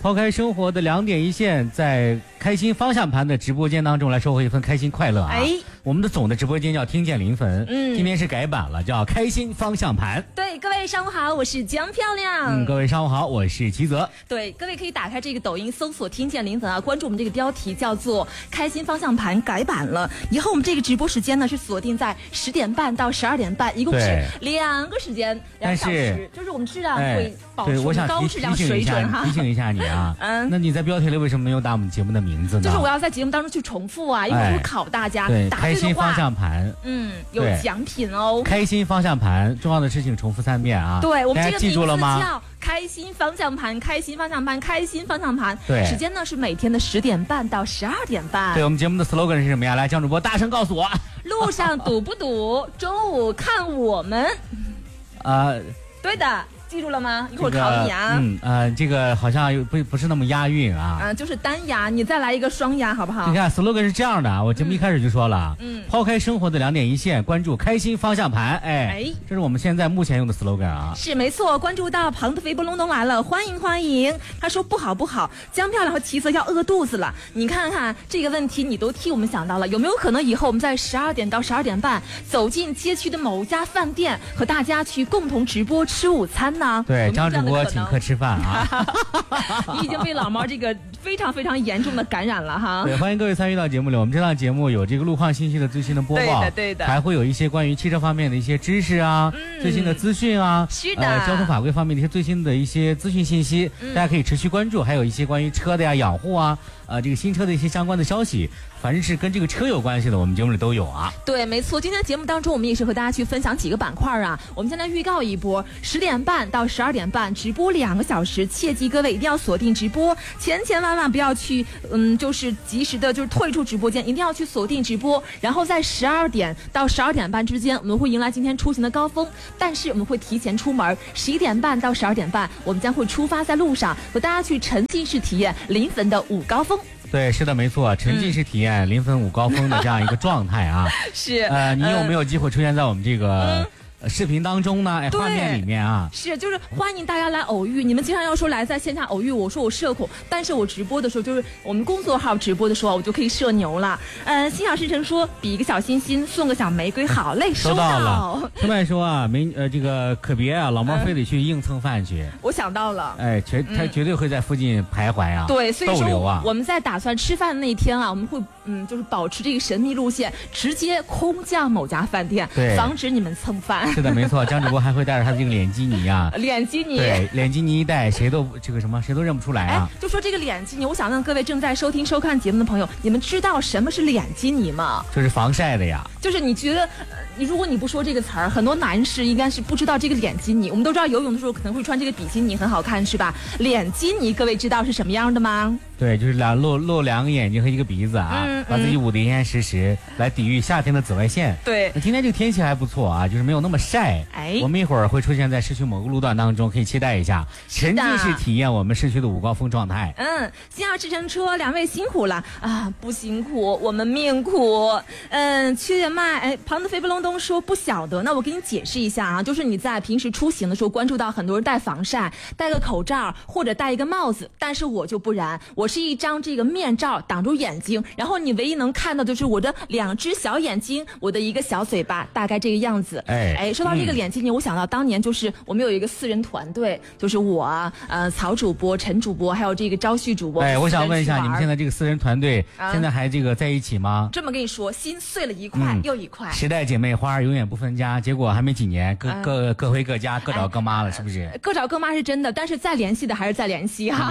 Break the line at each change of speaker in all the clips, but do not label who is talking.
抛开生活的两点一线，在开心方向盘的直播间当中来收获一份开心快乐啊！我们的总的直播间叫听见临汾，今天是改版了，叫开心方向盘。
对，各位上午好，我是江漂亮。
各位上午好，我是齐泽。
对，各位可以打开这个抖音搜索听见临汾啊，关注我们这个标题叫做开心方向盘改版了。以后我们这个直播时间呢是锁定在10点半到12点半，一共是2个时间，2小时，就是我们质量会保持高质量水准哈。
提醒一下你啊，那你在标题里为什么没有打我们节目的名字呢？
就是我要在节目当中去重复啊，因为我会考大家。
对，
打
开心方向盘，
有奖品哦。
开心方向盘，重要的事情重复3遍啊。
对，我们这个
记住了吗？
叫开心方向盘，开心方向盘，开心方向盘。
对，
时间呢是每天的10点半到12点半。
对，我们节目的 slogan 是什么呀？来，江主播大声告诉我。
路上堵不堵？中午看我们。对的。记住了吗？一会儿考你啊。
这个好像不是那么押韵啊。
就是单押，你再来一个双押，好不好？
你看 slogan 是这样的，我节目一开始就说了，抛开生活的2点一线，关注开心方向盘。这是我们现在目前用的 slogan 啊。
是没错，关注到庞的肥波隆咚来了，欢迎欢迎。他说不好，江漂亮和齐泽要饿肚子了。你看看这个问题，你都替我们想到了，有没有可能以后我们在12点到12点半走进街区的某家饭店，和大家去共同直播吃午餐？
对，张主播请客吃饭啊！
你已经被老毛这个非常非常严重的感染了哈。
对，欢迎各位参与到节目里。我们这档节目有这个路况信息的最新的播报，
对的，
还会有一些关于汽车方面的一些知识啊，最新的资讯啊，
是的，
交通法规方面的一些最新的一些资讯信息，大家可以持续关注。还有一些关于车的呀、养护啊，这个新车的一些相关的消息，反正是跟这个车有关系的，我们节目里都有啊。对，
没错。今天节目当中，我们也是和大家去分享几个板块啊。我们先来预告一波，10点半到12点半直播2个小时，切记各位一定要锁定直播，千万不要去就是及时的就是退出直播间，一定要去锁定直播。然后在12点到12点半之间，我们会迎来今天出行的高峰，但是我们会提前出门，11点半到12点半，我们将会出发在路上，和大家去沉浸式体验临汾的午高峰。
对，是的，没错，沉浸式体验临汾午高峰的这样一个状态啊。
是，
你有没有机会出现在我们这个视频当中呢？画面里面啊，
是，就是欢迎大家来偶遇。你们经常要说来在线下偶遇，我说我社恐，但是我直播的时候，就是我们公众号直播的时候，我就可以社牛了。心想事成说比一个小心心，送个小玫瑰，好嘞，收
到了。另外说啊，这个可别啊，老猫非得去硬蹭饭去。
我想到了，
他绝对会在附近徘徊啊。
对，所以说我们在打算吃饭的那一天啊，我们会就是保持这个神秘路线，直接空降某家饭店，防止你们蹭饭。
是的，没错，张主播还会带着他的这个脸基尼啊，
脸基尼，
对，脸基尼一戴，谁都认不出来啊。
就说这个脸基尼，我想问各位正在收听收看节目的朋友，你们知道什么是脸基尼吗？
就是防晒的呀。
就是你觉得，如果你不说这个词儿，很多男士应该是不知道这个脸基尼。我们都知道游泳的时候可能会穿这个比基尼，很好看，是吧？脸基尼，各位知道是什么样的吗？
对，就是露2个眼睛和1个鼻子啊，把自己捂得严严实实，来抵御夏天的紫外线。
对，
那今天这个天气还不错啊，就是没有那么晒。我们一会儿会出现在市区某个路段当中，可以期待一下，沉浸式体验我们市区的午高峰状态。
新奥智乘车2位辛苦了啊，不辛苦，我们命苦。缺人脉，庞的肥不隆咚说不晓得，那我给你解释一下啊，就是你在平时出行的时候，关注到很多人戴防晒，戴个口罩或者戴一个帽子，但是我就不然，我是一张这个面罩挡住眼睛，然后你唯一能看到就是我的2只小眼睛，我的一个小嘴巴，大概这个样子。说到这个脸基尼，我想到当年就是我们有一个4人团队，就是我曹主播、陈主播还有这个朝旭主播。
我想问一下，你们现在这个4人团队现在还这个在一起吗？
这么跟你说，心碎了一块又一块。
时代姐妹花永远不分家，结果还没几年，各回各家，各找各妈了，是不是？
各找各妈是真的，但是再联系的还是再联系哈。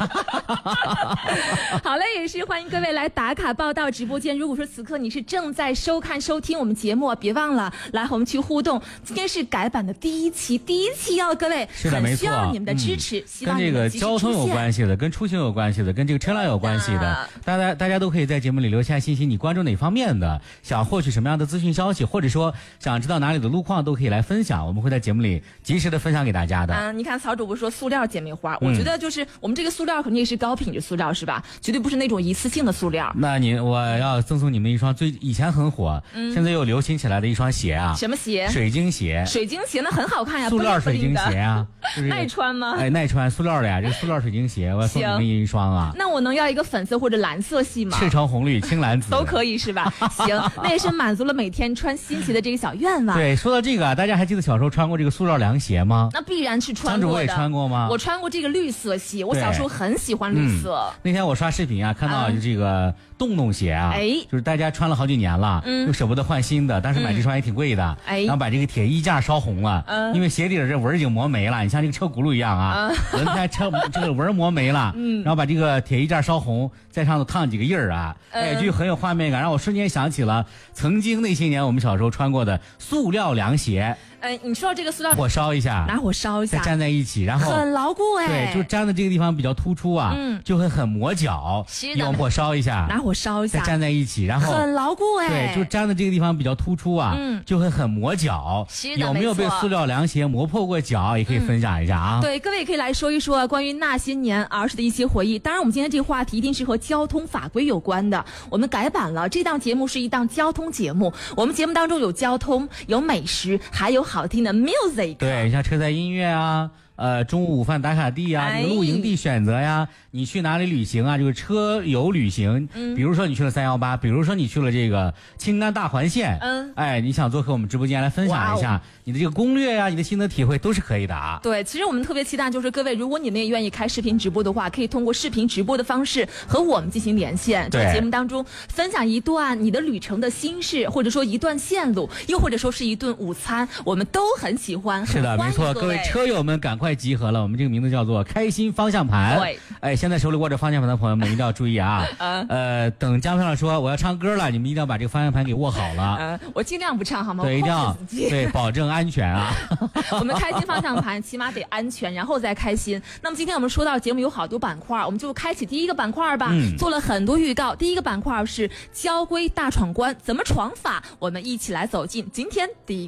好嘞，也是欢迎各位来打卡报道直播间。如果说此刻你是正在收听我们节目，别忘了来和我们去互动。今天是改版的第一期哦，各位，
是的，没错，
需要你们的支持，希望
跟这个交通有关系的，跟出行有关系的，跟这个车辆有关系的，大家都可以在节目里留下信息，你关注哪方面的，想获取什么样的资讯消息，或者说想知道哪里的路况，都可以来分享，我们会在节目里及时的分享给大家的。
你看曹主播说塑料姐妹花，我觉得就是我们这个塑料肯定是高品质塑料，是吧？绝对不是那种一次性的塑料。
那我要赠送你们一双以前很火，现在又流行起来的一双鞋啊。
什么鞋？
水晶鞋，
水晶鞋那很好看呀，
塑料水晶鞋啊，就是
耐穿吗？
哎，耐穿，塑料的呀，这个塑料水晶鞋，我要送你们一双啊。
那我能要一个粉色或者蓝色系吗？
赤橙红绿青蓝紫
都可以是吧？行，那也是满足了每天穿新鞋的这个小愿望。
对，说到这个，大家还记得小时候穿过这个塑料凉鞋吗？
那必然是穿过的。
张主播也穿过吗？
我穿过这个绿色系，我小时候很喜欢绿色。
那天我刷视频啊，看到就这个洞洞鞋啊，就是大家穿了好几年了，又舍不得换新的，但是买这双也挺贵的，然后把这个铁衣架烧红了，因为鞋底的这纹已经磨没了，你像这个车轱辘一样啊，轮胎车这个纹磨没了，然后把这个铁衣架烧红，在上头烫几个印儿啊，就很有画面感，让我瞬间想起了曾经那些年我们小时候穿过的塑料凉鞋。
你说到这个塑料，
火烧一下，
拿火烧一下，
再粘在一起，然后
很牢固
对，就粘的这个地方比较突出啊，就会很磨脚。用火烧一下，
拿火烧一下，
再粘在一起，然后
很牢固
对，就粘的这个地方比较突出啊，就会很磨脚。有没有被塑料凉鞋磨破过脚？也可以分享一下啊。
对，各位也可以来说一说关于那些年儿时的一些回忆。当然，我们今天这个话题一定是和交通法规有关的。我们改版了，这档节目是一档交通节目。我们节目当中有交通，有美食，还有好听的 music。
对，像车载音乐啊，中午午饭打卡地啊，这个露营地选择呀，你去哪里旅行啊？这个车游旅行，比如说你去了318，比如说你去了这个青甘大环线，你想做客我们直播间来分享一下你的这个攻略呀，你的心得体会都是可以的啊。
对，其实我们特别期待就是各位，如果你们也愿意开视频直播的话，可以通过视频直播的方式和我们进行连线，在节目当中分享一段你的旅程的心事，或者说一段线路，又或者说是一顿午餐，我们都很喜欢。
是的，没错，各位车友们赶快集合了，我们这个名字叫做开心方向盘。
对，
现在手里握着方向盘的朋友们一定要注意啊。等江漂亮说我要唱歌了，你们一定要把这个方向盘给握好了。
我尽量不唱好吗？
对，一定要对，保证安全啊。
我们开心方向盘起码得安全，然后再开心。那么今天我们说到节目有好多板块，我们就开启第一个板块吧。做了很多预告，第一个板块是交规大闯关，怎么闯法？我们一起来走进今天第一个。